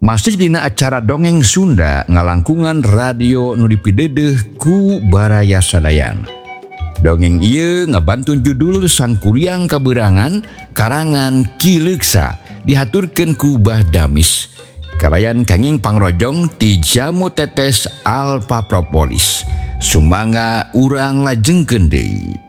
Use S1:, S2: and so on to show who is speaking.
S1: Masih dina acara dongeng Sunda ngalangkungan radio nu dipideudeung ku Baraya Sadayan. Dongeng ieu ngabantun judul Sangkuriang Kaberangan karangan Ki Leuksa dihaturkeun ku Bah Damis. Karayan kenging pangrojong ti Jamu Tetes Alfa Propolis. Sumangga urang lajengkeun deui.